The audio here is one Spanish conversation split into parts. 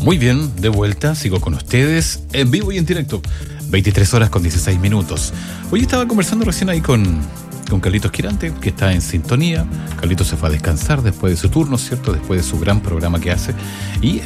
Muy bien, de vuelta, sigo con ustedes en vivo y en directo. 23 horas con 16 minutos. Hoy estaba conversando recién ahí con Carlitos Quirante, que está en sintonía. Carlitos se fue a descansar después de su turno, ¿cierto? Después de su gran programa que hace. Y,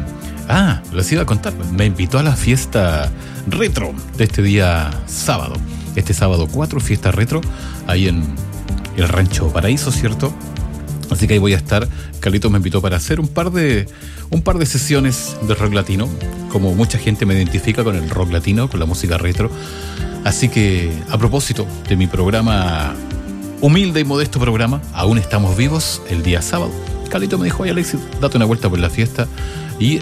les iba a contar, me invitó a la fiesta retro de este día sábado. Este sábado 4, fiesta retro, ahí en el Rancho Paraíso, ¿cierto? Así que ahí voy a estar. Carlitos me invitó para hacer un par de sesiones de rock latino. Como mucha gente me identifica con el rock latino, con la música retro. Así que, a propósito de mi programa, humilde y modesto programa, Aún Estamos Vivos, el día sábado, Carlitos me dijo: oye, Alexis, date una vuelta por la fiesta y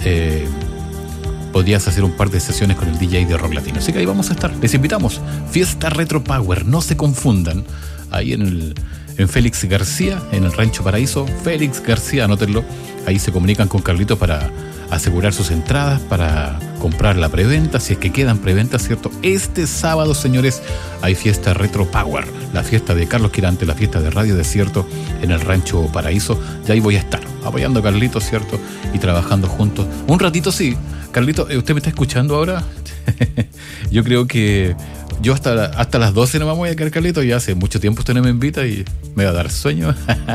podrías hacer un par de sesiones con el DJ de rock latino. Así que ahí vamos a estar. Les invitamos. Fiesta Retro Power, no se confundan. Ahí en Félix García, en el Rancho Paraíso. Félix García, anótenlo. Ahí se comunican con Carlitos para asegurar sus entradas, para comprar la preventa, si es que quedan preventas, ¿cierto? Este sábado, señores, hay fiesta Retro Power, la fiesta de Carlos Quirante, la fiesta de Radio Desierto en el Rancho Paraíso. Y ahí voy a estar, apoyando a Carlitos, ¿cierto? Y trabajando juntos. Un ratito, sí. Carlitos, ¿usted me está escuchando ahora? Yo creo que yo hasta las 12 no me voy a quedar, Carlitos. Ya hace mucho tiempo usted no me invita y me va a dar sueño.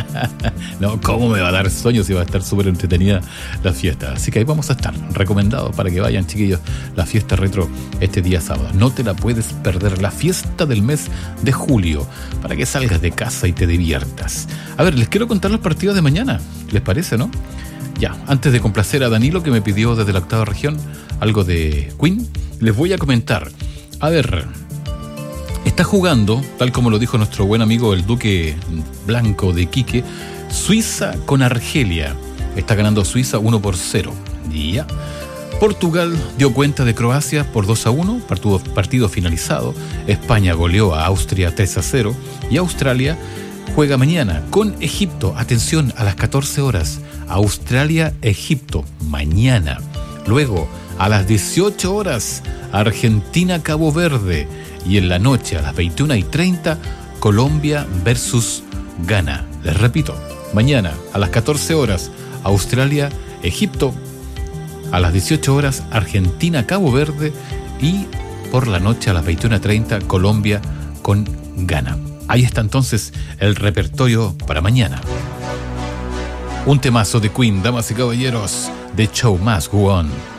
No, ¿cómo me va a dar sueño si va a estar súper entretenida la fiesta? Así que ahí vamos a estar, recomendado para que vayan, chiquillos, la fiesta retro este día sábado. No te la puedes perder, la fiesta del mes de julio, para que salgas de casa y te diviertas. A ver, les quiero contar los partidos de mañana, ¿les parece, no? Ya, antes de complacer a Danilo, que me pidió desde la octava región algo de Queen, les voy a comentar. A ver, está jugando, tal como lo dijo nuestro buen amigo el Duque Blanco de Iquique, Suiza con Argelia. Está ganando Suiza 1-0. Ya. Portugal dio cuenta de Croacia por 2-1, partido finalizado. España goleó a Austria 3-0. Y Australia juega mañana con Egipto. Atención, a las 14 horas. Australia-Egipto, mañana. Luego, a las 18 horas, Argentina-Cabo Verde. Y en la noche, a las 21:30, Colombia versus Ghana. Les repito, mañana, a las 14 horas, Australia-Egipto. A las 18 horas, Argentina-Cabo Verde. Y por la noche, a las 21:30, Colombia con Ghana. Ahí está entonces el repertorio para mañana. Un temazo de Queen, damas y caballeros, The Show Must Go On.